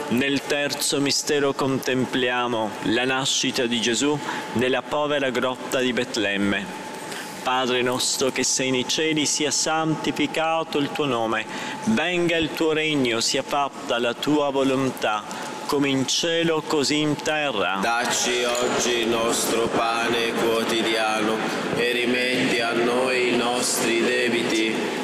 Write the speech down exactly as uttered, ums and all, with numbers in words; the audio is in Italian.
Nel terzo mistero contempliamo la nascita di Gesù nella povera grotta di Betlemme. Padre nostro che sei nei cieli, sia santificato il tuo nome, venga il tuo regno, sia fatta la tua volontà, come in cielo così in terra. Dacci oggi il nostro pane quotidiano e rimetti a noi i nostri debiti,